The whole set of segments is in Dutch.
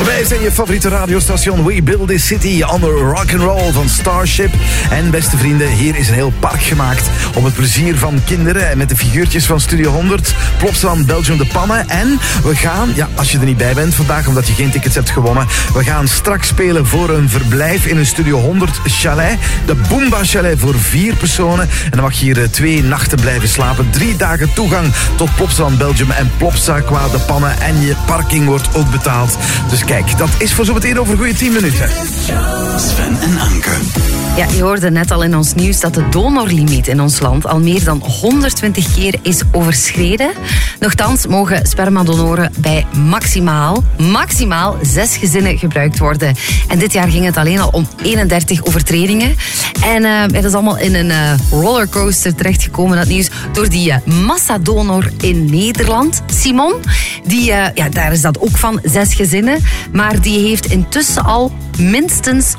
Wij zijn je favoriete radiostation We Build This City on the Rock'n'Roll van Starship. En beste vrienden, hier is een heel park gemaakt om het plezier van kinderen en met de figuurtjes van Studio 100, Plopsaland Belgium de Pannen. En we gaan, ja, als je er niet bij bent vandaag omdat je geen tickets hebt gewonnen, we gaan straks spelen voor een verblijf in een Studio 100 chalet. De Boomba Chalet voor 4 personen. En dan mag je hier 2 nachten blijven slapen. 3 dagen toegang tot Plopsaland Belgium en Plopsa qua de Pannen. En je parking wordt ook betaald. Dus kijk, dat is voor zo meteen over goede 10 minuten. Sven en Anke. Ja, je hoorde net al in ons nieuws dat de donorlimiet in ons land al meer dan 120 keer is overschreden. Nochtans mogen spermadonoren bij maximaal 6 gezinnen gebruikt worden. En dit jaar ging het alleen al om 31 overtredingen. En het is allemaal in een rollercoaster terechtgekomen, dat nieuws, door die massadonor in Nederland, Simon. Daar is dat ook van 6 gezinnen. Maar die heeft intussen al minstens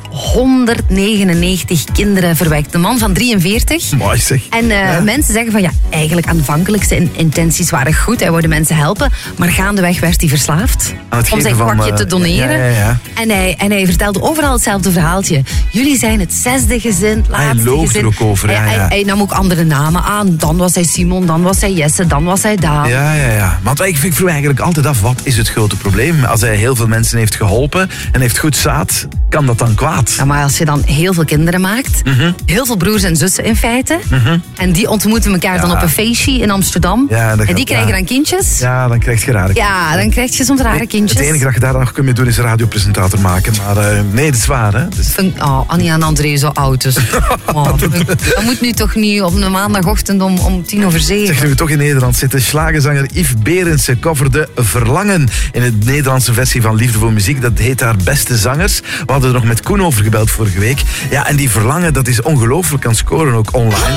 199 kinderen verwekt. Een man van 43. Mooi zeg. En mensen zeggen van ja, eigenlijk aanvankelijk zijn intenties waren goed. Hij wilde mensen helpen. Maar gaandeweg werd hij verslaafd om zijn kwakje te doneren. Ja. En hij vertelde overal hetzelfde verhaaltje. Jullie zijn het 6e gezin, laatste hij loog gezin. Er ook over. Hij nam ook andere namen aan. Dan was hij Simon, dan was hij Jesse, dan was hij Daan. Ja. Want ik vroeg eigenlijk altijd af, wat is het grote probleem? Als hij heel veel mensen heeft geholpen en heeft goed zaad, kan dat dan kwaad? Ja, maar als je dan heel veel kinderen maakt, heel veel broers en zussen in feite, en die ontmoeten elkaar dan op een feestje in Amsterdam, en die krijgen dan kindjes. Ja, dan krijg je rare kindjes. Ja, dan krijg je soms rare kindjes. Het enige dat je daar nog kunt mee doen is een radiopresentator maken. Maar nee, dat is waar, hè? Dus... Annie en André zo oud dus. Dat moet nu toch niet op een maandagochtend om 6:10. Zeg, nu we toch in Nederland zitten, schlagerzanger Yves Berendsen coverde Verlangen in de Nederlandse versie van Liefde voor Muziek. Dat heet haar Beste Zangers. We hadden er nog met Koen over gebeld vorige week. Ja, en die Verlangen, dat is ongelooflijk aan scoren ook online.